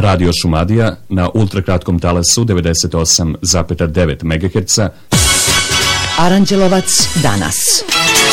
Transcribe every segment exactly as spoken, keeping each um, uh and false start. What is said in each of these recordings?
Radio Šumadija na ultrakratkom talasu devedeset osam zarez devet megaherca. Aranđelovac danas.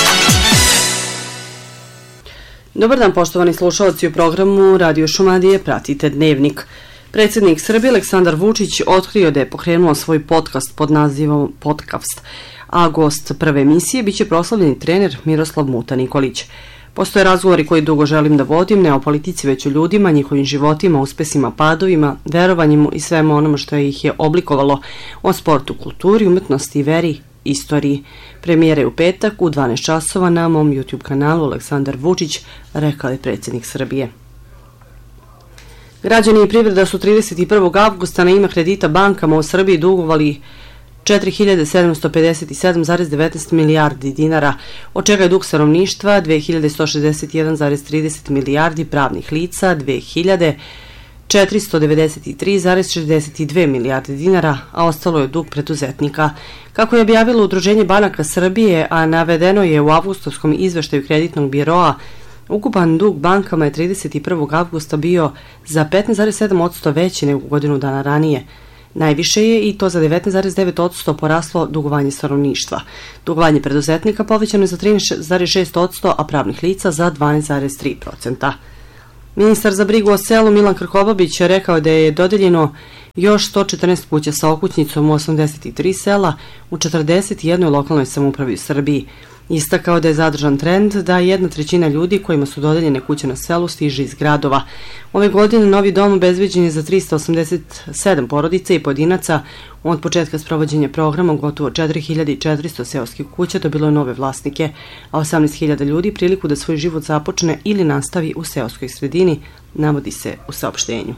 Dobar dan, poštovani slušalci, u programu Radio Šumadije pratite Dnevnik. Predsjednik Srbije Aleksandar Vučić otkrio da je pokrenuo svoj podcast pod nazivom Podcast, a gost prve emisije biće proslavljeni trener Miroslav Muta Nikolić. Postoje razgovori koji dugo želim da vodim, ne o politici već o ljudima, njihovim životima, uspesima, padovima, verovanjima i svemu onome što ih je oblikovalo, o sportu, kulturi, umetnosti, veri, istoriji. Premijera je u petak u dvanaest časova na mom YouTube kanalu Aleksandar Vučić, rekao je predsjednik Srbije. Građani i privreda su trideset prvog avgusta na ime kredita bankama u Srbiji dugovali četiri hiljade sedamsto pedeset sedam zarez devetnaest milijardi dinara, od čega je dug stanovništva dve hiljade sto šezdeset jedan zarez trideset milijardi, pravnih lica dve hiljade četiristo devedeset tri zarez šezdeset dve milijarde dinara, a ostalo je dug preduzetnika. Kako je objavilo Udruženje banaka Srbije, a navedeno je u avgustovskom izveštaju kreditnog biroa, ukupan dug bankama je trideset prvog avgusta bio za petnaest zarez sedam posto veći nego godinu dana ranije. Najviše je, i to za devetnaest zarez devet posto, poraslo dugovanje stanovništva. Dugovanje preduzetnika povećano je za trinaest zarez šest posto, a pravnih lica za dvanaest zarez tri posto. Ministar za brigu o selu Milan Krkobabić je rekao da je dodeljeno još sto četrnaest kuća sa okućnicom u osamdeset tri sela u četrdeset jednoj lokalnoj samoupravi u Srbiji. Istakao da je zadržan trend da jedna trećina ljudi kojima su dodeljene kuće na selu stiže iz gradova. Ove godine novi dom obezbeđen je za trista osamdeset sedam porodica i pojedinaca. Od početka sprovođenja programa gotovo četiri hiljade četiristo seoskih kuća dobilo je nove vlasnike, a osamnaest hiljada ljudi priliku da svoj život započne ili nastavi u seoskoj sredini, navodi se u saopštenju.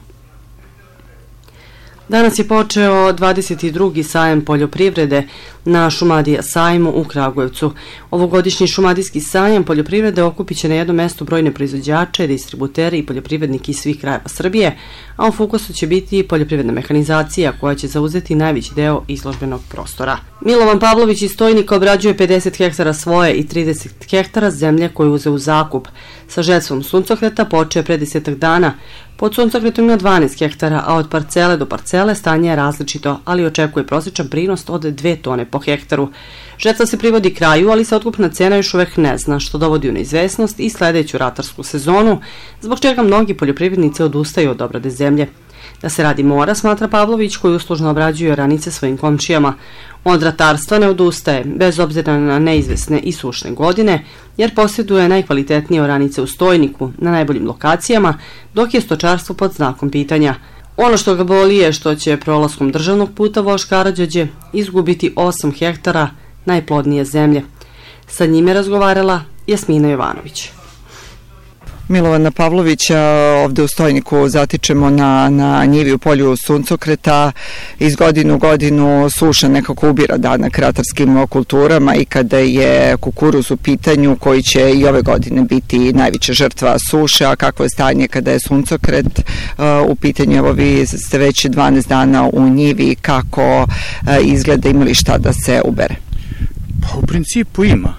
Danas je počeo dvadeset drugi sajam poljoprivrede na Šumadija sajmu u Kragujevcu. Ovogodišnji šumadijski sajam poljoprivrede okupit će na jednom mestu brojne proizvođače, distributere i poljoprivrednike iz svih krajeva Srbije, a u fokusu će biti poljoprivredna mehanizacija koja će zauzeti najveći deo izložbenog prostora. Milovan Pavlović iz Stojnika obrađuje pedeset hektara svoje i trideset hektara zemlje koju uze u zakup. Sa žetvom suncokreta počeo pre desetak dana. Pod suncokretom ima dvanaest hektara, a od parcele do parcele stanje je različito, ali očekuje prosječan prinos od dve tone po hektaru. Žetva se privodi kraju, ali se otkupna cena još uvek ne zna, što dovodi u neizvesnost i sledeću ratarsku sezonu, zbog čega mnogi poljoprivrednici odustaju od obrade zemlje. Da se radi mora, smatra Pavlović, koji uslužno obrađuje oranice svojim komšijama. Od ratarstva ne odustaje, bez obzira na neizvesne i sušne godine, jer posjeduje najkvalitetnije oranice u Stojniku, na najboljim lokacijama, dok je stočarstvo pod znakom pitanja. Ono što ga boli je što će prolaskom državnog puta Vožd Karađorđe izgubiti osam hektara najplodnije zemlje. Sa njim je razgovarala Jasmina Jovanović. Milovana Pavlovića ovde u Stojniku zatičemo na, na njivi u polju suncokreta. Iz godinu u godinu suša nekako ubira danak ratarskim kulturama i kada je kukuruz u pitanju, koji će i ove godine biti najveća žrtva suše, a kakvo je stanje kada je suncokret u pitanju? Evo, vi ste već dvanaest dana u njivi, kako izgleda, ima li šta da se ubere? Pa u principu ima.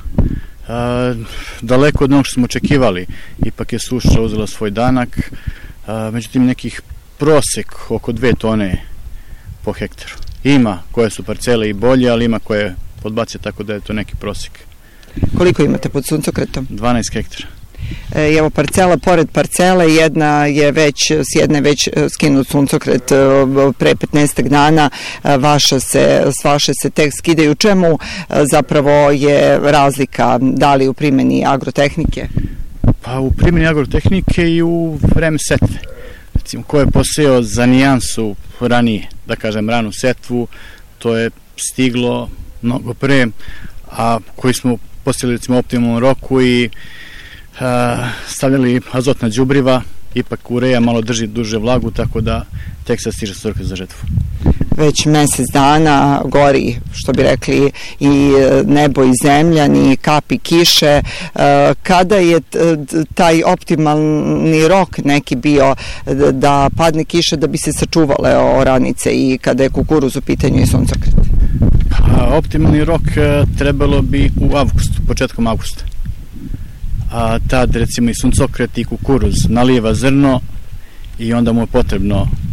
A, daleko od onog što smo očekivali, ipak je suša uzela svoj danak, a, međutim nekih prosek oko dve tone po hektaru. Ima koje su parcele i bolje, ali ima koje podbace, tako da je to neki prosek. Koliko imate pod suncokretom? dvanaest hektara. E, evo, parcela pored parcele, jedna je već, s jedne već skinut suncokret pre petnaestak dana, vaša se, s vaše se tek skidaju. Čemu zapravo je razlika, da li u primjeni agrotehnike? Pa u primjeni agrotehnike i u vreme setve. Recimo, ko je posejao za nijansu ranije, da kažem ranu setvu, to je stiglo mnogo pre, a koji smo posejali recimo u optimalnom roku i stavljali azotna đubriva, ipak ureja malo drži duže vlagu, tako da tek sad stiže sorka za žetvu. Već mesec dana gori, što bi rekli, i nebo i zemlja, ni kapi kiše. Kada je taj optimalni rok neki bio da padne kiša da bi se sačuvale oranice i kada je kukuruz u pitanju i suncokret? Optimalni rok trebalo bi u avgustu, početkom avgusta. A tad recimo i suncokret i kukuruz naliva zrno i onda mu je potrebno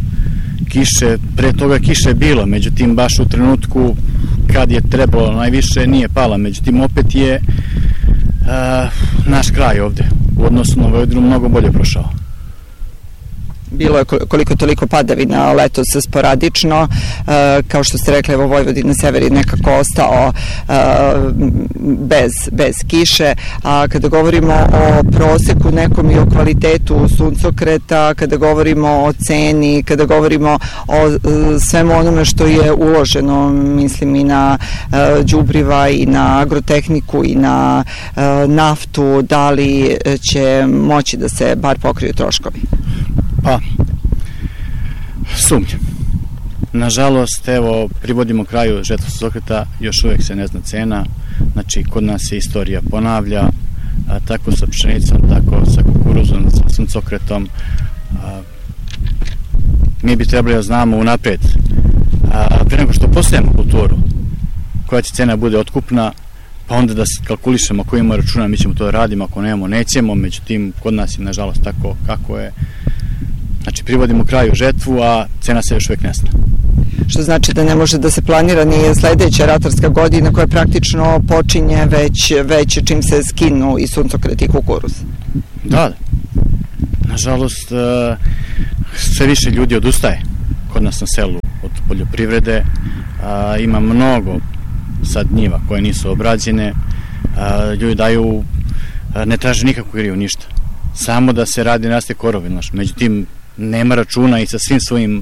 kiše, pre toga kiše je bilo, međutim baš u trenutku kad je trebalo najviše nije pala, međutim opet je uh, naš kraj ovde u odnosu na Vojvodinu mnogo bolje prošao. Bilo je koliko toliko padavina letos sporadično, kao što ste rekli, evo Vojvodina sever je nekako ostao bez, bez kiše, a kada govorimo o proseku nekom i o kvalitetu suncokreta, kada govorimo o ceni, kada govorimo o svemu onome što je uloženo, mislim i na đubriva i na agrotehniku i na naftu, da li će moći da se bar pokriju troškovi? Pa, sumnjam. Nažalost, evo, privodimo kraju žetve suncokreta, još uvek se ne zna cena, znači kod nas se istorija ponavlja, a, tako sa pšenicom, tako sa kukuruzom, sa suncokretom. A, mi bi trebali da znamo unapred, a, pre nego što postajemo kulturu, koja će cena bude otkupna, pa onda da kalkulišemo ako imamo računa, mi ćemo to da radimo, ako nemamo, nećemo, međutim, kod nas je nažalost tako kako je. Znači, privodimo kraju žetvu, a cena se još uvek ne zna. Što znači da ne može da se planira ni sledeća ratarska godina koja praktično počinje već, već čim se skinu i suncokret i kukuruz. Da, da. Nažalost, sve više ljudi odustaje kod nas na selu od poljoprivrede. Ima mnogo sad njiva koje nisu obrađene. Ljudi daju, ne traže nikakvu griju, ništa. Samo da se radi naste korovi, znaš. Međutim, nema računa i sa svim svojim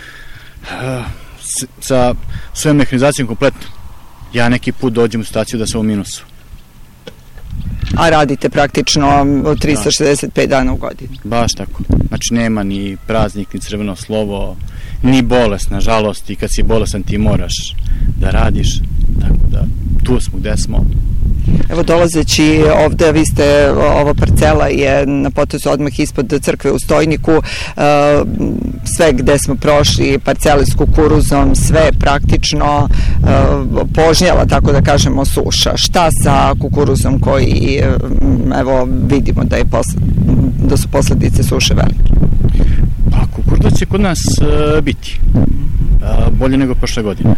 sa svojom mehanizacijom kompletno. Ja neki put dođem u situaciju da sam u minusu. A radite praktično tristo šezdeset pet dana u godini. Baš tako. Znači nema ni praznik, ni crveno slovo, ni bolest, nažalost, i kad si bolesan ti moraš da radiš. Tako da tu smo gde smo. Evo, dolazeći ovde, vi ste, ova parcela je na potezu odmah ispod crkve u Stojniku, sve gde smo prošli, parcele s kukuruzom, sve praktično požnjela, tako da kažemo, suša. Šta sa kukuruzom koji, evo, vidimo da, je posl da su posledice suše velike? Pa, kukuruz će kod nas biti bolje nego prošle godine.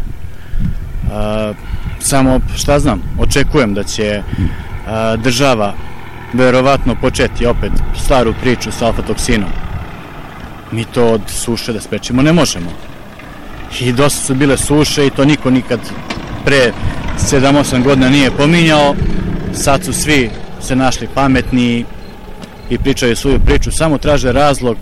Samo, šta znam, očekujem da će a, država verovatno početi opet staru priču sa alfatoksinom. Mi to od suše da sprečimo ne možemo. I dosta su bile suše i to niko nikad pre sedam osam godina nije pominjao. Sad su svi se našli pametni i pričaju svoju priču, samo traže razlog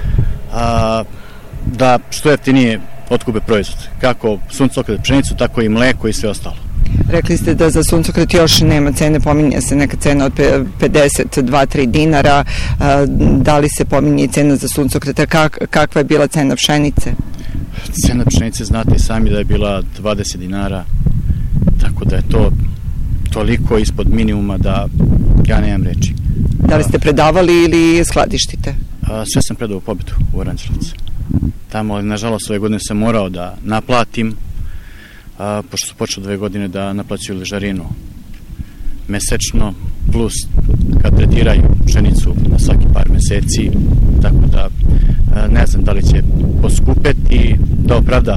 a, da što jeftinije otkupe proizvod. Kako suncokret, pšenicu, tako i mleko i sve ostalo. Rekli ste da za suncokret još nema cene, pominje se neka cena od pedeset dva tri dinara. Da li se pominje cena za suncokreta? Kak, kakva je bila cena pšenice? Cena pšenice, znate i sami da je bila dvadeset dinara, tako da je to toliko ispod minimuma da ja nemam reči. Da li ste predavali ili skladištite? Sve sam predao u Pobedu u Aranđelovac. Tamo, nažalost, ove godine sam morao da naplatim, a, pošto su počeli dve godine da naplaćuju ležarinu mesečno, plus kad tretiraju pšenicu na svaki par meseci, tako da a, ne znam da li će poskupeti da opravda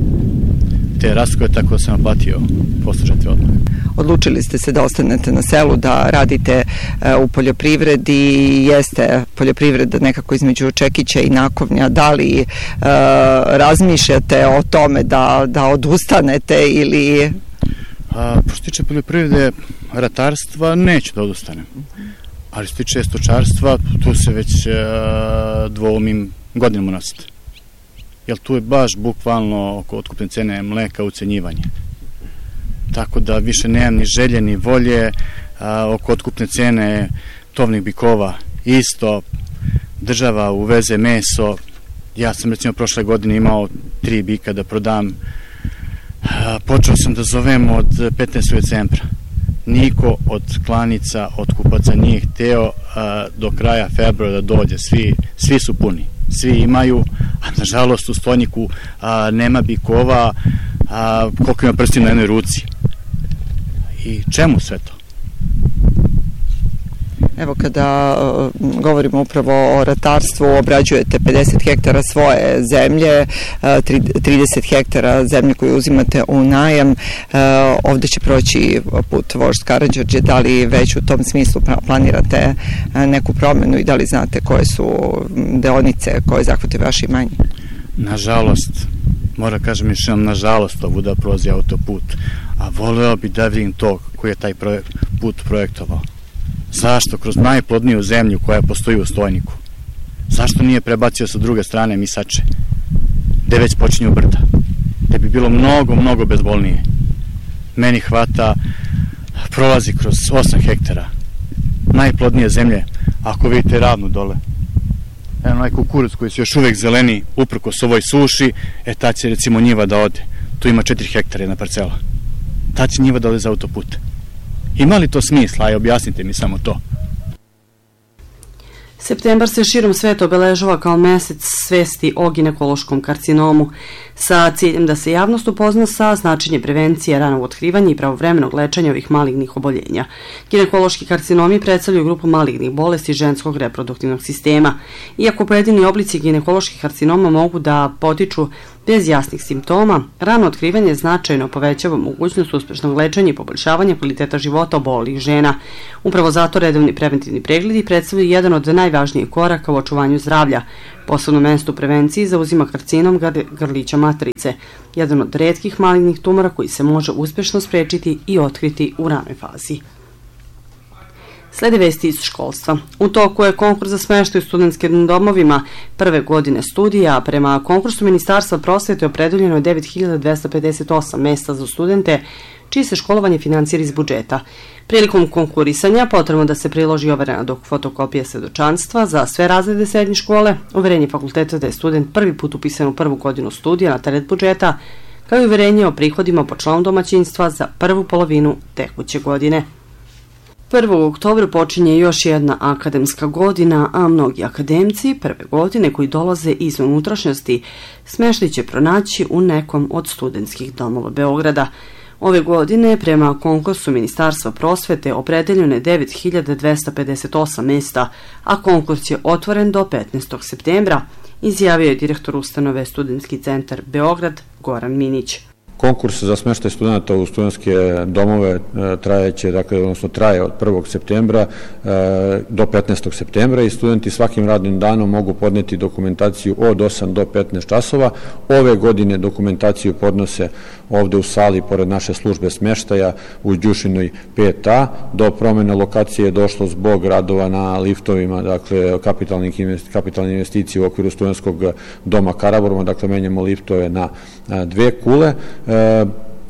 te rashode, tako da sam naplatio posle žetve odmah. Odlučili ste se da ostanete na selu, da radite u poljoprivredi, jeste poljoprivreda nekako između Čekića i Nakovnja, da li e, razmišljate o tome da, da odustanete ili... A, što se tiče poljoprivrede, ratarstva, neću da odustanem. Ali što se tiče stočarstva, tu se već a, dvoumim godinama nositi. Jer tu je baš bukvalno oko otkupne cene mleka ucenjivanje. Tako da više nemam ni želje ni volje. A, oko otkupne cene tovnih bikova isto, država uveze meso. Ja sam recimo prošle godine imao tri bika da prodam. A, počeo sam da zovem od petnaestog decembra. Niko od klanica, od kupaca nije hteo a, do kraja februara da dođe. Svi, svi su puni, svi imaju, a nažalost u Stojniku a, nema bikova a, koliko ima prsti na jednoj ruci. I čemu sve to? Evo kada uh, govorimo upravo o ratarstvu, obrađujete pedeset hektara svoje zemlje, uh, trideset hektara zemlje koju uzimate u najam. Uh, ovde će proći put vožd Karađorđe. Da li već u tom smislu planirate uh, neku promenu i da li znate koje su deonice koje zahvataju vaše imanje? Nažalost, moram kažem još jednom, nažalost, ovuda prolazi autoput, a voleo bi da vidim to koji je taj projekt, put projektovao. Zašto? Kroz najplodniju zemlju koja postoji u Stojniku. Zašto nije prebacio sa druge strane Misače, gde već počinju brda, gde bi bilo mnogo, mnogo bezbolnije. Meni hvata, prolazi kroz osam hektara najplodnije zemlje, ako vidite ravnu dole. Evo onaj kukuruz koji se još uvek zeleni uprkos ovoj suši, e tad će recimo njiva da ode. Tu ima četiri hektara jedna parcela. Tad će njiva da ode za autoput. Ima li to smisla? Aj, objasnite mi samo to. Septembar se širom sveta obeležava kao mesec svesti o ginekološkom karcinomu sa ciljem da se javnost upozna sa značenjem prevencije, ranog otkrivanja i pravovremenog lečenja ovih malignih oboljenja. Ginekološki karcinomi predstavljaju grupu malignih bolesti ženskog reproduktivnog sistema. Iako pojedini oblici ginekoloških karcinoma mogu da potiču bez jasnih simptoma, rano otkrivanje značajno povećava mogućnost uspešnog lečenja i poboljšavanja kvaliteta života obolelih žena. Upravo zato redovni preventivni pregledi predstavljaju jedan od najvažnijih koraka u očuvanju zdravlja. Posebno mesto u prevenciji zauzima karcinom grlića materice, jedan od retkih malignih tumora koji se može uspešno sprečiti i otkriti u ranoj fazi. Slede vesti iz školstva. U toku je konkurs za smeštaj u studentskim domovima prve godine studija, a prema konkursu Ministarstva prosvete opredeljeno je devet hiljada dvesta pedeset osam mesta za studente, čije se školovanje finansira iz budžeta. Prilikom konkurisanja potrebno da se priloži overena dok fotokopija svedočanstva za sve razrede srednje škole, uverenje fakulteta da je student prvi put upisan u prvu godinu studija na teret budžeta, kao i uverenje o prihodima po članu domaćinstva za prvu polovinu tekuće godine. prvog oktobra počinje još jedna akademska godina, a mnogi akademci prve godine koji dolaze iz unutrašnjosti smeštaj će pronaći u nekom od studentskih domova Beograda. Ove godine, prema konkursu Ministarstva prosvete, opredeljeno je devet hiljada dvesta pedeset osam mesta, a konkurs je otvoren do petnaestog septembra, izjavio je direktor ustanove Studentski centar Beograd Goran Minić. Konkurs za smeštaj studenta u studentske domove trajeće, dakle, odnosno traje od prvog septembra do petnaestog septembra i studenti svakim radnim danom mogu podneti dokumentaciju od osam do petnaest časova. Ove godine dokumentaciju podnose ovde u sali pored naše službe smeštaja u Đušinoj pet a. Do promene lokacije je došlo zbog radova na liftovima, dakle kapitalne investicije u okviru studentskog doma Karaburma, dakle menjamo liftove na dve kule. E,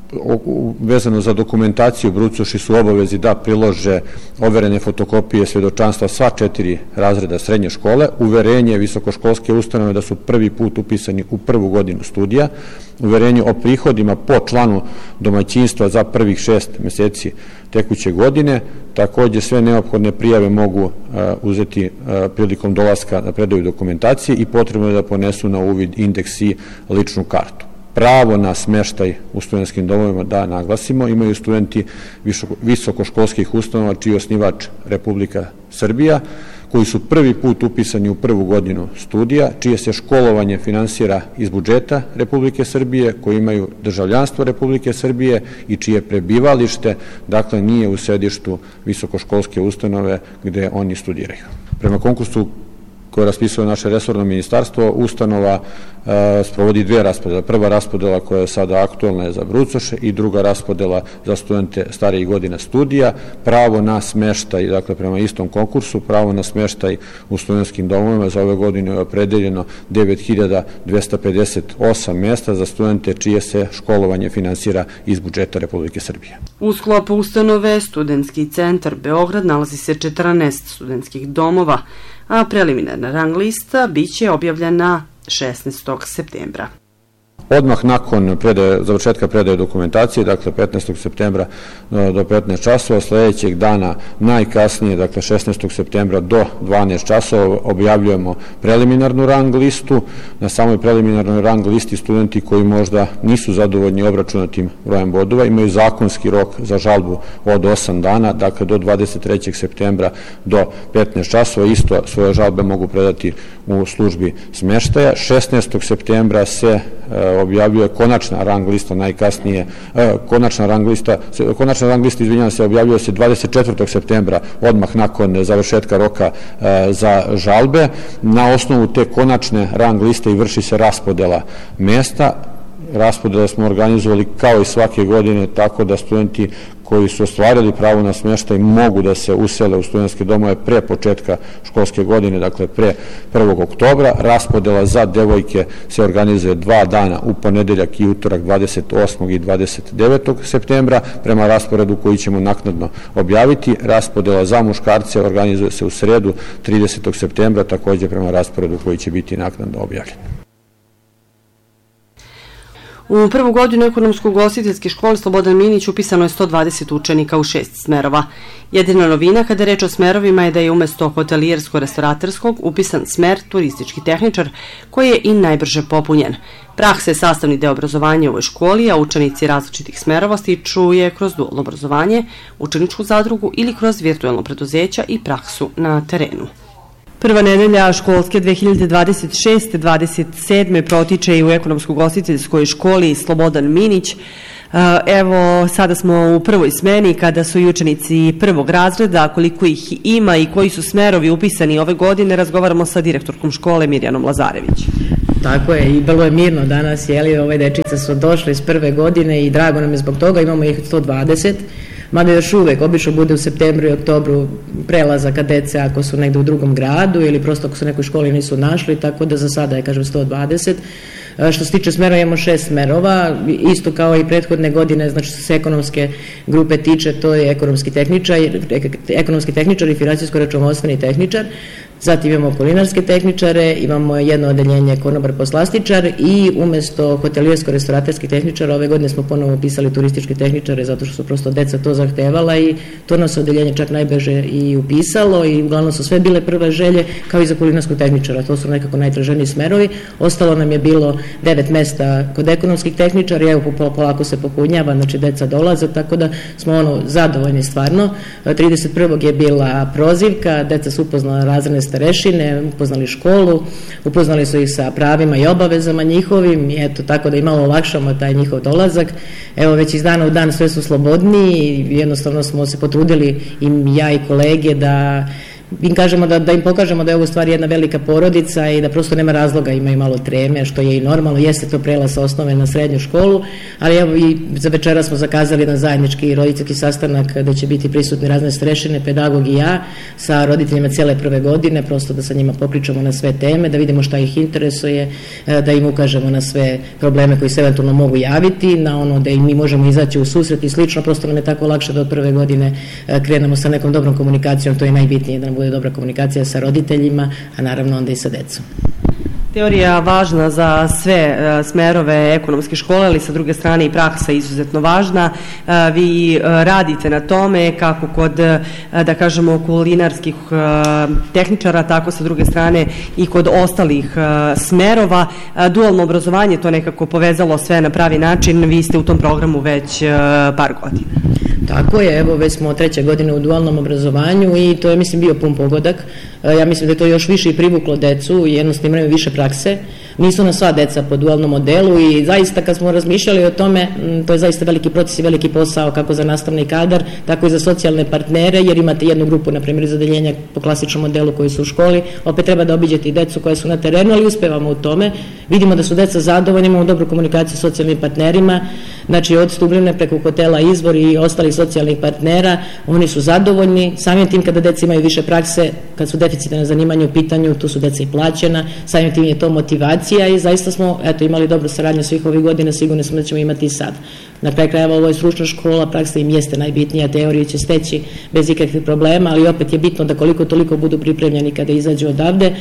vezano za dokumentaciju, brucoši su obavezi da prilože overene fotokopije svedočanstva sva četiri razreda srednje škole, uverenje visokoškolske ustanove da su prvi put upisani u prvu godinu studija, uverenje o prihodima po članu domaćinstva za prvih šest meseci tekuće godine. Takođe sve neophodne prijave mogu uh, uzeti uh, prilikom dolaska na predaju dokumentacije i potrebno je da ponesu na uvid indeks i ličnu kartu. Pravo na smeštaj u studentskim domovima, da naglasimo, imaju studenti visokoškolskih ustanova čiji je osnivač Republika Srbija, koji su prvi put upisani u prvu godinu studija, čije se školovanje finansira iz budžeta Republike Srbije, koji imaju državljanstvo Republike Srbije i čije prebivalište, dakle, nije u sedištu visokoškolske ustanove gde oni studiraju. Prema konkursu koje raspisuje naše resorno ministarstvo, ustanova e, sprovodi dve raspodele. Prva raspodela koja je sada aktualna je za brucoše i druga raspodela za studente starijih godina studija. Pravo na smeštaj, dakle prema istom konkursu, pravo na smeštaj u studentskim domovima za ove godine je opredeljeno devet hiljada dvesta pedeset osam mesta za studente čije se školovanje finansira iz budžeta Republike Srbije. U sklopu ustanove Studentski centar Beograd nalazi se četrnaest studentskih domova, a preliminarna rang lista biće objavljena šesnaestog septembra. odmah nakon predaje, završetka predaje dokumentacije, dakle petnaestog septembra do petnaest časova, sledećeg dana najkasnije, dakle šesnaestog septembra do dvanaest časova objavljujemo preliminarnu rang listu. Na samoj preliminarnoj rang listi studenti koji možda nisu zadovoljni obračunatim brojem bodova imaju zakonski rok za žalbu od osam dana, dakle do dvadeset trećeg septembra do petnaest časova, isto svoje žalbe mogu predati u službi smeštaja. šesnaestog septembra se e, objavljuje konačna rang lista, najkasnije, e, konačna rang lista, konačna rang lista, izvinjavam se, objavljuje se dvadeset četvrtog septembra, odmah nakon završetka roka e, za žalbe. Na osnovu te konačne rang liste i vrši se raspodela mesta. Raspodele smo organizovali kao i svake godine, tako da studenti koji su ostvarili pravo na smještaj mogu da se usele u studentske domove pre početka školske godine, dakle pre prvog oktobra. Raspodela za devojke se organizuje dva dana, u ponedeljak i utorak dvadeset osmog i dvadeset devetog septembra, prema rasporedu koji ćemo naknadno objaviti. Raspodela za muškarce organizuje se u sredu tridesetog septembra, takođe prema rasporedu koji će biti naknadno objavljen. U prvu godinu ekonomsko-ugostiteljske škole Slobodan Minić upisano je sto dvadeset učenika u šest smerova. Jedina novina kada je reč o smerovima je da je umesto hotelijersko-restauratorskog upisan smer turistički tehničar, koji je i najbrže popunjen. Praksa je sastavni deo obrazovanja u ovoj školi, a učenici različitih smerova stiču je kroz dualno obrazovanje, učeničku zadrugu ili kroz virtuelno preduzeća i praksu na terenu. Prva nedelja školske dve hiljade dvadeset šeste dvadeset sedme protiče i u ekonomsko-ugostiteljskoj školi Slobodan Minić. Evo, sada smo u prvoj smeni kada su i učenici prvog razreda, koliko ih ima i koji su smerovi upisani ove godine, razgovaramo sa direktorkom škole Mirjanom Lazarević. Tako je, i bilo je mirno danas, jeli, ove dečice su došle iz prve godine i drago nam je zbog toga, imamo ih sto dvadeset, mada još uvek, obično bude u septembru i oktobru prelazaka dece ako su negde u drugom gradu ili prosto ako su u nekoj školi nisu našli, tako da za sada je, kažem, sto dvadeset. Što se tiče smerova, imamo šest smerova, isto kao i prethodne godine, znači što se ekonomske grupe tiče, to je ekonomski tehničar, ekonomski tehničar i finansijsko-računovodstveni tehničar, zatim imamo kulinarske tehničare, imamo jedno odeljenje konobar-poslastičar i umesto hotelijersko-restauratorskih tehničara ove godine smo ponovo upisali turistički tehničare zato što su prosto deca to zahtevala i to nas odeljenje čak najbrže i upisalo i uglavnom su sve bile prve želje kao i za kulinarskog tehničara, to su nekako najtraženiji smerovi. Ostalo nam je bilo devet mesta kod ekonomskih tehničara i evo polako se popunjava, znači deca dolaze, tako da smo ono zadovoljni stvarno. trideset prvog je bila prozivka, deca su upoznala razredne starešine, upoznali školu, upoznali su ih sa pravima i obavezama njihovim i eto tako da i malo olakšamo taj njihov dolazak. Evo već iz dana u dan sve su slobodniji i jednostavno smo se potrudili i ja i kolege da im kažemo da, da im pokažemo da je ovo stvar jedna velika porodica i da prosto nema razloga, imaju malo treme, što je i normalno, jeste to prelaz sa osnove na srednju školu, ali evo i za večera smo zakazali jedan zajednički roditeljski sastanak gde će biti prisutni razne starešine, pedagog i ja, sa roditeljima cele prve godine, prosto da sa njima popričamo na sve teme, da vidimo šta ih interesuje, da im ukažemo na sve probleme koji se eventualno mogu javiti, na ono da im mi možemo izaći u susret i slično, prosto nam je tako lakše da od prve godine krenemo sa nekom dobrom komunikacijom, to je najbitnije, da nam bude dobra komunikacija sa roditeljima, a naravno onda i sa decom. Teorija važna za sve smerove ekonomske škole, ali sa druge strane i praksa je izuzetno važna. Vi radite na tome kako kod, da kažemo, kulinarskih tehničara, tako sa druge strane i kod ostalih smerova. Dualno obrazovanje to nekako povezalo sve na pravi način. Vi ste u tom programu već par godina. Tako je, evo već smo treće godine u dualnom obrazovanju i to je, mislim, bio pun pogodak. Ja mislim da je to još više i privuklo decu i jednostavno imaju više prakse. Nisu na sva deca po dualnom modelu i zaista kad smo razmišljali o tome, to je zaista veliki proces i veliki posao kako za nastavni kadar, tako i za socijalne partnere, jer imate jednu grupu, na primjer, iz odeljenja po klasičnom modelu koji su u školi, opet treba da obiđete i decu koje su na terenu, ali uspevamo u tome. Vidimo da su deca zadovoljni, imamo dobru komunikaciju sa socijalnim partnerima, znači od Stubljine preko hotela Izvor i ostalih socijalnih partnera, oni su zadovoljni, samim tim kada deca imaju više prakse, kad su deficite na zanimanju u pitanju, tu su deca i plaćena, samim tim je to motivacija i zaista smo, eto, imali dobru saradnju svih ovih godina, sigurno smo da ćemo imati i sad. Na kraju krajeva ovo je stručna škola, praksa im jeste najbitnija, teoriju će steći bez ikakvih problema, ali opet je bitno da koliko toliko budu pripremljeni kada izađu odavde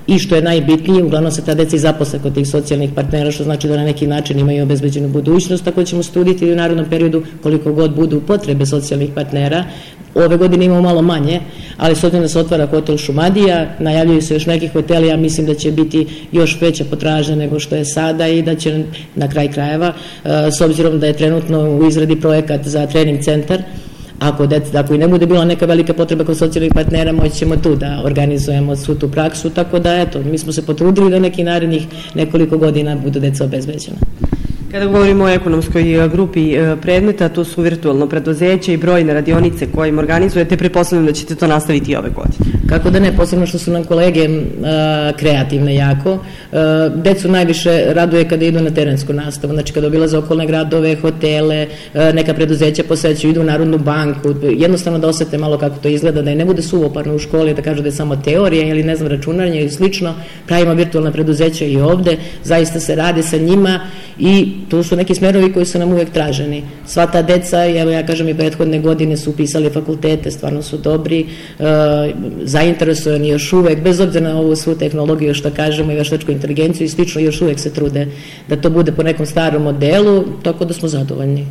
i što je najbitnije, uglavnom se ta deca i zaposle kod tih socijalnih partnera, što znači da na neki način imaju obezbeđenu budućnost, tako ćemo studiti u narednom periodu koliko god budu potrebe socijalnih partnera. Ove godine imamo malo manje, ali s obzirom da se otvara hotel Šumadija, najavljuju se još neki hoteli, ja mislim da će biti još veća potražnja nego što je sada i da će na kraj krajeva, s obzirom da je trenutno u izradi projekat za trening centar, Ako, deca, ako i ne bude bila neka velika potreba kod socijalnih partnera, moći ćemo tu da organizujemo svu tu praksu, tako da eto, mi smo se potrudili da neki narednih nekoliko godina budu deca obezbeđena. Kada govorimo o ekonomskoj grupi predmeta, to su virtualno preduzeće i brojne radionice koje im organizujete, pretpostavljam da ćete to nastaviti i ove godine. Kako da ne, posebno što su nam kolege a, kreativne jako. A, decu najviše raduje kada idu na terensku nastavu, znači kada obilaze okolne gradove, hotele, a, neka preduzeća posećuju, idu u Narodnu banku, jednostavno da osete malo kako to izgleda, da je ne bude suvoparno u školi, da kažu da je samo teorija ili ne znam računanje i slično. Pravimo virtualna preduzeća i ovde, zaista se radi sa njima i tu su neki smerovi koji su nam uvek traženi. Sva ta deca, evo ja kažem i prethodne godine su upisali fakultete, stvarno su dobri, e, zainteresovani još uvek, bez obzira na ovu svu tehnologiju što kažemo i veštačku inteligenciju i slično, još uvek se trude da to bude po nekom starom modelu, tako da smo zadovoljni.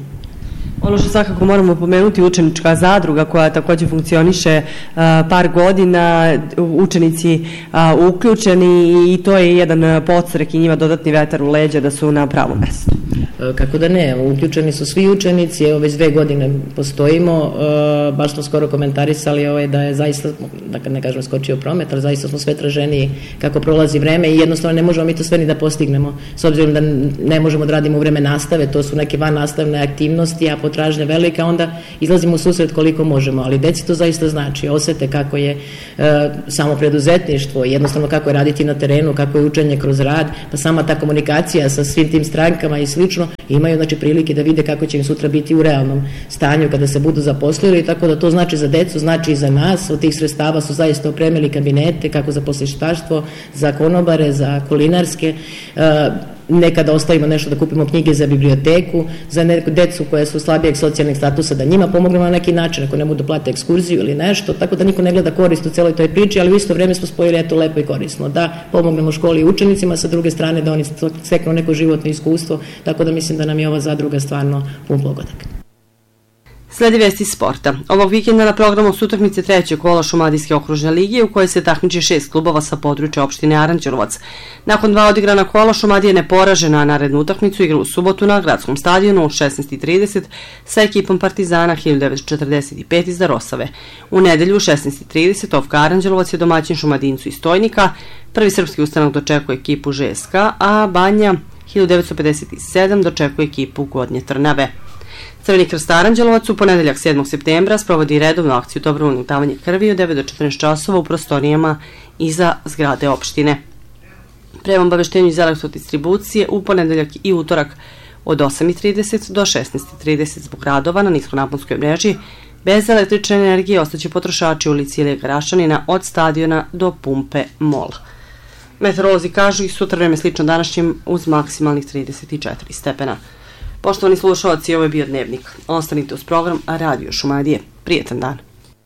Ono što svakako moramo pomenuti, učenička zadruga koja također funkcioniše a, par godina, učenici a, uključeni i to je jedan podstrek i njima dodatni vetar u leđa da su na pravom mestu. Kako da ne, uključeni su svi učenici, evo već dve godine postojimo, e, baš smo skoro komentarisali ovaj, da je zaista, da ne kažem skočio promet, ali zaista smo sve traženiji kako prolazi vreme i jednostavno ne možemo mi to sve ni da postignemo, s obzirom da ne možemo da radimo u vreme nastave, to su neke van nastavne aktivnosti, a potražnja velika, onda izlazimo u susret koliko možemo, ali deci to zaista znači, osete kako je e, samo preduzetništvo, jednostavno kako je raditi na terenu, kako je učenje kroz rad, pa sama ta komunikacija sa svim tim strankama i slično, imaju znači prilike da vide kako će im sutra biti u realnom stanju kada se budu zaposlili, tako da to znači za decu, znači i za nas. Od tih sredstava su zaista opremili kabinete, kako za poslištaštvo, za konobare, za kulinarske, e, nekada ostavimo nešto da kupimo knjige za biblioteku, za neku decu koja su slabijeg socijalnih statusa, da njima pomognemo na neki način, ako ne budu plate ekskurziju ili nešto, tako da niko ne gleda korist u celoj toj priči, ali u isto vreme smo spojili eto lepo i korisno, da pomognemo školi i učenicima, sa druge strane da oni steknu neko životno iskustvo, tako da mislim da nam je ova zadruga stvarno pun pogodak. Sledi vesti sporta. Ovog vikenda na programu su utakmice trećeg kola Šumadijske okružne lige u kojoj se takmiči šest klubova sa područja opštine Aranđelovac. Nakon dva odigrana kola Šumadija je neporažena, a narednu utakmicu igra u subotu na gradskom stadionu u šesnaest i trideset sa ekipom Partizana hiljadu devetsto četrdeset pet iz Darosave. U nedelju u šesnaest i trideset Ofka Aranđelovac je domaćin Šumadincu iz Stojnika, prvi srpski ustanak dočekuje ekipu Ž S K, a Banja hiljadu devetsto pedeset sedam dočekuje ekipu Gornje Trnave. Crveni krst Aranđelovac u ponedeljak sedmog septembra sprovodi redovnu akciju dobrovoljnog davanja krvi od devet do četrnaest časova u prostorijama iza zgrade opštine. Prema obaveštenju iz elektrodistribucije u ponedeljak i utorak od osam i trideset do šesnaest i trideset zbog radova na niskonaponskoj mreži bez električne energije ostaće potrošači u ulici Ilije Garašanina od stadiona do pumpe Mol. Meteorolozi kažu i sutra vreme slično današnjim uz maksimalnih trideset četiri stepena. Poštovani slušalci, ovo je bio Dnevnik. Ostanite uz program Radio Šumadije. Prijetan dan.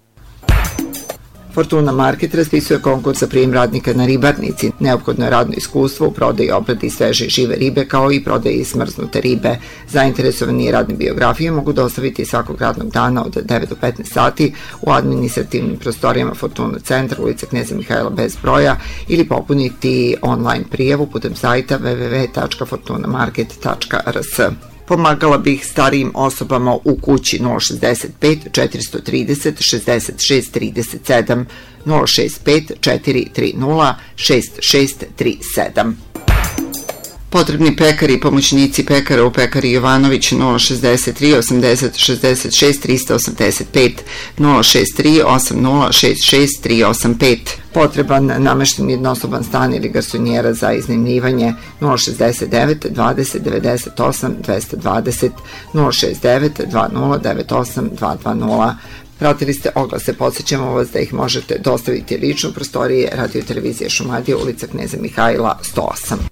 Fortuna Market raspisuje konkurs za prijem radnika na ribarnici. Neophodno je radno iskustvo u prodaji i obradi sveže i žive ribe kao i prodaji i smrznute ribe. Zainteresovani radne biografije mogu dostaviti svakog radnog dana od devet do petnaest sati u administrativnim prostorijama Fortuna centra, ulica Kneza Mihajla bez broja, ili popuniti online prijavu putem sajta w w w tačka fortuna market tačka r s. Pomagala bih starijim osobama u kući nula šezdeset pet četiristo trideset šezdeset šest trideset sedam, nula šezdeset pet četiri tri nula šest šest tri sedam. Potrebni pekari i pomoćnici pekara u pekari Jovanović nula šezdeset tri osamdeset šezdeset šest trista osamdeset pet, nula šezdeset tri osamdeset šest šest tri osam pet. Potreban namešten jednosoban stan ili garsonjera za iznajmljivanje nula šezdeset devet dvadeset devedeset osam dvesta dvadeset, nula šezdeset devet dvadeset devedeset osam dvesta dvadeset. Pratili ste oglase, podsjećamo vas da ih možete dostaviti lično u prostorije Radio Televizije Šumadija, ulica Kneza Mihajla sto osam.